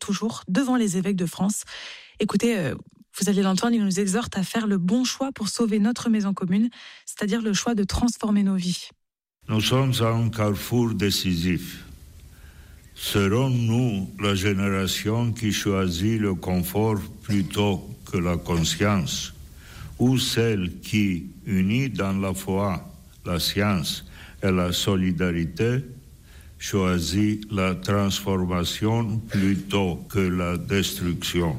toujours devant les évêques de France. Écoutez, vous allez l'entendre, il nous exhorte à faire le bon choix pour sauver notre maison commune, c'est-à-dire le choix de transformer nos vies. Nous sommes à un carrefour décisif. Serons-nous la génération qui choisit le confort plutôt que la conscience, ou celle qui, unie dans la foi, la science et la solidarité, choisit la transformation plutôt que la destruction?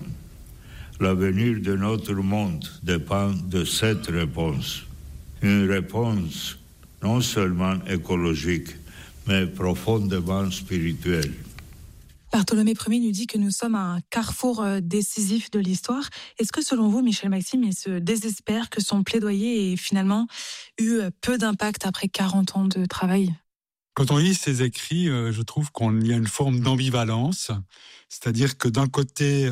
L'avenir de notre monde dépend de cette réponse. Une réponse non seulement écologique, mais profondément spirituelle. Bartholomé Ier nous dit que nous sommes à un carrefour décisif de l'histoire. Est-ce que selon vous, Michel Maxime, il se désespère que son plaidoyer ait finalement eu peu d'impact après 40 ans de travail ? Quand on lit ses écrits, je trouve qu'il y a une forme d'ambivalence. C'est-à-dire que d'un côté,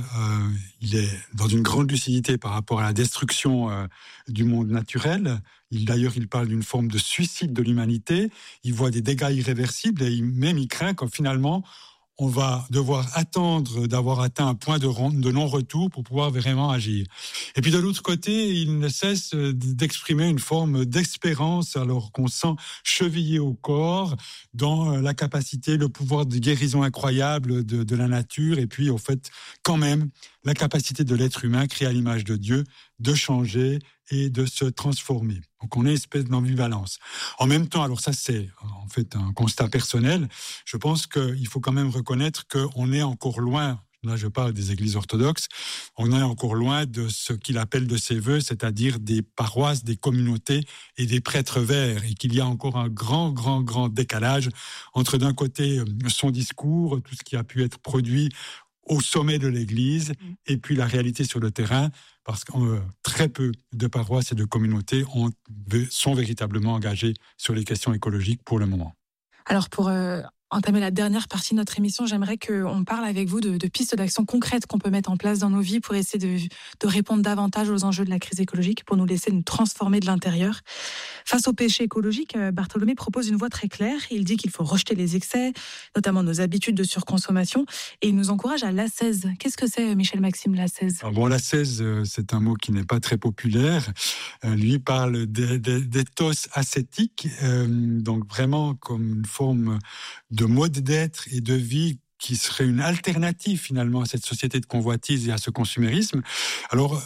il est dans une grande lucidité par rapport à la destruction du monde naturel. D'ailleurs, il parle d'une forme de suicide de l'humanité. Il voit des dégâts irréversibles et il craint que finalement, on va devoir attendre d'avoir atteint un point de non-retour pour pouvoir vraiment agir. Et puis de l'autre côté, il ne cesse d'exprimer une forme d'espérance alors qu'on sent chevillé au corps dans la capacité, le pouvoir de guérison incroyable de la nature et puis au fait quand même la capacité de l'être humain créé à l'image de Dieu de changer et de se transformer. Donc on est une espèce d'ambivalence. En même temps, alors ça c'est en fait un constat personnel, je pense qu'il faut quand même reconnaître qu'on est encore loin, là je parle des églises orthodoxes, on est encore loin de ce qu'il appelle de ses vœux, c'est-à-dire des paroisses, des communautés et des prêtres verts, et qu'il y a encore un grand décalage entre d'un côté son discours, tout ce qui a pu être produit au sommet de l'Église, et puis la réalité sur le terrain, parce que très peu de paroisses et de communautés sont véritablement engagées sur les questions écologiques pour le moment. Alors pour entamer la dernière partie de notre émission, j'aimerais qu'on parle avec vous de pistes d'action concrètes qu'on peut mettre en place dans nos vies pour essayer de répondre davantage aux enjeux de la crise écologique, pour nous laisser nous transformer de l'intérieur. Face au péché écologique, Bartholomé propose une voie très claire. Il dit qu'il faut rejeter les excès, notamment nos habitudes de surconsommation, et il nous encourage à l'ascèse. Qu'est-ce que c'est, Michel Maxime, l'ascèse ? L'ascèse, c'est un mot qui n'est pas très populaire. Lui parle d'éthos ascétique, donc vraiment comme une forme de mode d'être et de vie qui serait une alternative finalement à cette société de convoitise et à ce consumérisme. Alors,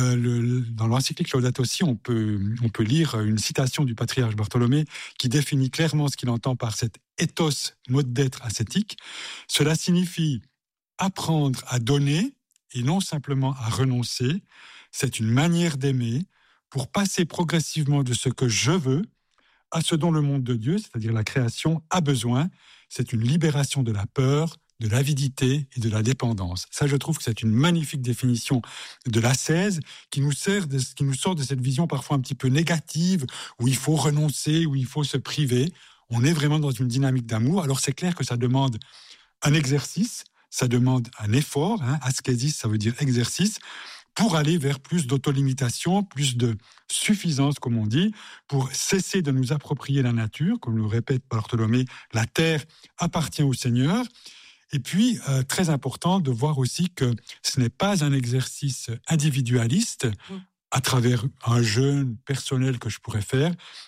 dans l'encyclique Laudato Si, on peut lire une citation du patriarche Bartholomé qui définit clairement ce qu'il entend par cet ethos, mode d'être ascétique. Cela signifie apprendre à donner et non simplement à renoncer. C'est une manière d'aimer pour passer progressivement de ce que je veux à ce dont le monde de Dieu, c'est-à-dire la création, a besoin. C'est une libération de la peur, de l'avidité et de la dépendance. Ça, je trouve que c'est une magnifique définition de l'ascèse qui nous sort de cette vision parfois un petit peu négative, où il faut renoncer, où il faut se priver. On est vraiment dans une dynamique d'amour. Alors c'est clair que ça demande un exercice, ça demande un effort. Ascésis, ça veut dire exercice, pour aller vers plus d'autolimitation, plus de suffisance, comme on dit, pour cesser de nous approprier la nature, comme le répète Bartholomé, la terre appartient au Seigneur. Et puis, très important de voir aussi que ce n'est pas un exercice individualiste à travers un jeûne personnel que je pourrais faire,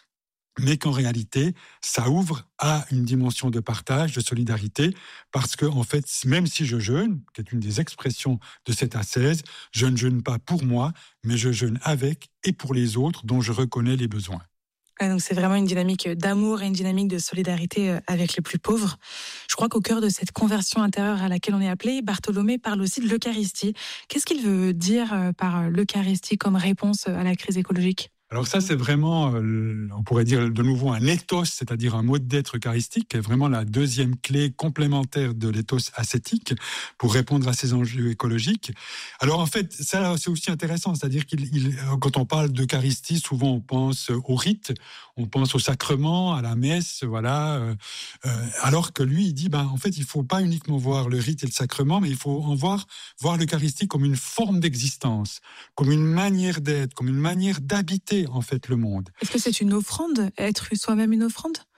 mais qu'en réalité, ça ouvre à une dimension de partage, de solidarité, parce que, en fait, même si je jeûne, qui est une des expressions de cette ascèse, je ne jeûne pas pour moi, mais je jeûne avec et pour les autres dont je reconnais les besoins. Donc c'est vraiment une dynamique d'amour et une dynamique de solidarité avec les plus pauvres. Je crois qu'au cœur de cette conversion intérieure à laquelle on est appelé, Bartholomé parle aussi de l'Eucharistie. Qu'est-ce qu'il veut dire par l'Eucharistie comme réponse à la crise écologique ? Alors ça, c'est vraiment, on pourrait dire de nouveau un ethos, c'est-à-dire un mode d'être eucharistique, qui est vraiment la deuxième clé complémentaire de l'ethos ascétique pour répondre à ces enjeux écologiques. Alors en fait, ça c'est aussi intéressant, c'est-à-dire quand on parle d'Eucharistie, souvent on pense au rite, on pense au sacrement, à la messe, voilà. Alors que lui, il dit, en fait, il faut pas uniquement voir le rite et le sacrement, mais il faut voir l'Eucharistie comme une forme d'existence, comme une manière d'être, comme une manière d'habiter en fait le monde. Est-ce que c'est une offrande, être soi-même une offrande ?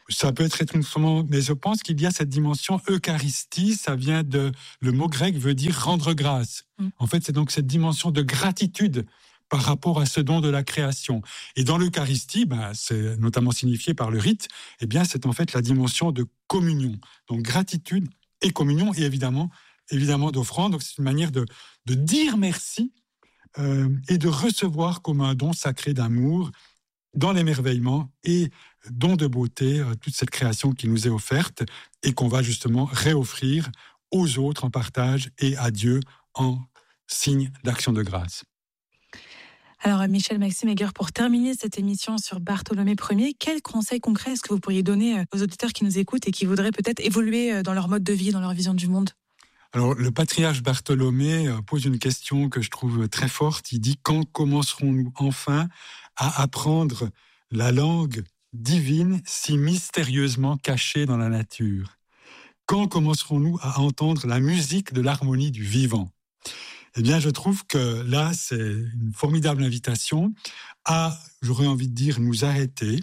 Ça peut être étrangement, mais je pense qu'il y a cette dimension Eucharistie, le mot grec veut dire rendre grâce. En fait, c'est donc cette dimension de gratitude par rapport à ce don de la création. Et dans l'Eucharistie, c'est notamment signifié par le rite, c'est en fait la dimension de communion. Donc gratitude et communion, et évidemment d'offrande. Donc c'est une manière de dire merci et de recevoir comme un don sacré d'amour dans l'émerveillement et don de beauté, toute cette création qui nous est offerte et qu'on va justement réoffrir aux autres en partage et à Dieu en signe d'action de grâce. Alors Michel-Maxime Heger, pour terminer cette émission sur Bartholomée Ier, quels conseils concrets est-ce que vous pourriez donner aux auditeurs qui nous écoutent et qui voudraient peut-être évoluer dans leur mode de vie, dans leur vision du monde ? Alors, le patriarche Bartholomée pose une question que je trouve très forte. Il dit « Quand commencerons-nous enfin à apprendre la langue divine si mystérieusement cachée dans la nature ? Quand commencerons-nous à entendre la musique de l'harmonie du vivant ?» Eh bien, je trouve que là, c'est une formidable invitation à, j'aurais envie de dire, nous arrêter,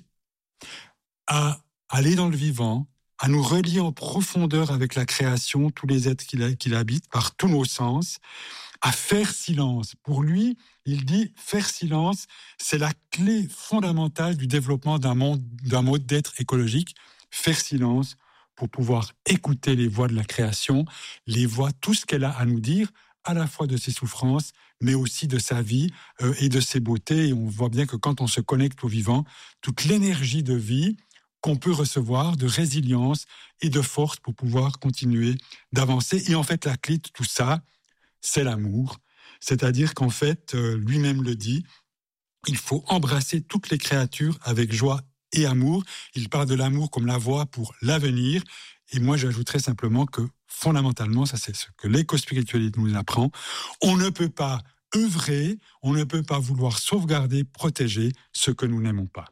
à aller dans le vivant, à nous relier en profondeur avec la création, tous les êtres qui l'habitent, par tous nos sens, à faire silence. Pour lui, il dit faire silence, c'est la clé fondamentale du développement d'un mode d'être écologique. Faire silence pour pouvoir écouter les voix de la création, les voix, tout ce qu'elle a à nous dire, à la fois de ses souffrances, mais aussi de sa vie et de ses beautés. Et on voit bien que quand on se connecte au vivant, toute l'énergie de vie qu'on peut recevoir, de résilience et de force pour pouvoir continuer d'avancer. Et en fait, la clé de tout ça, c'est l'amour. C'est-à-dire qu'en fait, lui-même le dit, il faut embrasser toutes les créatures avec joie et amour. Il parle de l'amour comme la voie pour l'avenir. Et moi, j'ajouterais simplement que fondamentalement, ça c'est ce que l'éco-spiritualité nous apprend, on ne peut pas œuvrer, on ne peut pas vouloir sauvegarder, protéger ce que nous n'aimons pas.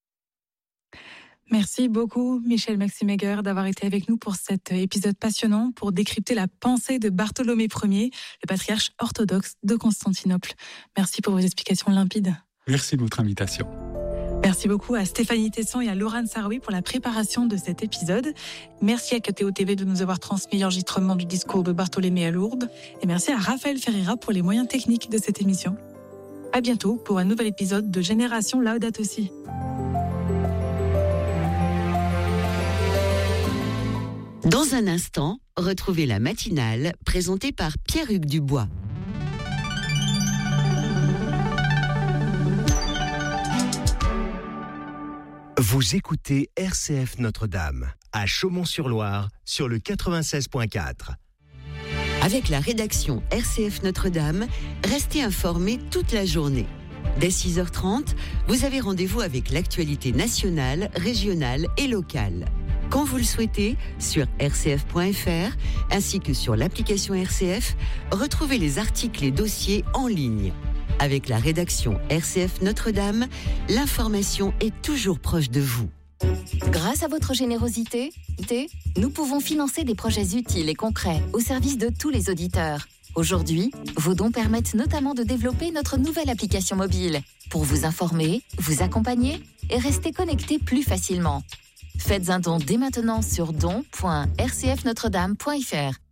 Merci beaucoup, Michel-Maxime Heger, d'avoir été avec nous pour cet épisode passionnant pour décrypter la pensée de Bartholomée Ier, le patriarche orthodoxe de Constantinople. Merci pour vos explications limpides. Merci de votre invitation. Merci beaucoup à Stéphanie Tesson et à Laurent Saroui pour la préparation de cet épisode. Merci à KTO TV de nous avoir transmis l'enregistrement du discours de Bartholomée à Lourdes. Et merci à Raphaël Ferreira pour les moyens techniques de cette émission. À bientôt pour un nouvel épisode de Génération Laudato Si. Dans un instant, retrouvez la matinale présentée par Pierre-Hugues Dubois. Vous écoutez RCF Notre-Dame, à Chaumont-sur-Loire, sur le 96.4. Avec la rédaction RCF Notre-Dame, restez informés toute la journée. Dès 6h30, vous avez rendez-vous avec l'actualité nationale, régionale et locale. Quand vous le souhaitez, sur rcf.fr, ainsi que sur l'application RCF, retrouvez les articles et dossiers en ligne. Avec la rédaction RCF Notre-Dame, l'information est toujours proche de vous. Grâce à votre générosité, nous pouvons financer des projets utiles et concrets au service de tous les auditeurs. Aujourd'hui, vos dons permettent notamment de développer notre nouvelle application mobile pour vous informer, vous accompagner et rester connecté plus facilement. Faites un don dès maintenant sur don.rcfnotredame.fr.